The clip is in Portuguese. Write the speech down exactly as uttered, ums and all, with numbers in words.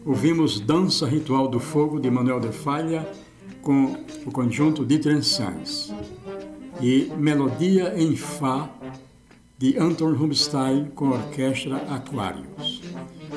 ouvimos Dança Ritual do Fogo, de Manuel de Falla, com o conjunto de Trensães, e Melodia em Fá, de Anton Rubinstein, com a orquestra Aquarius.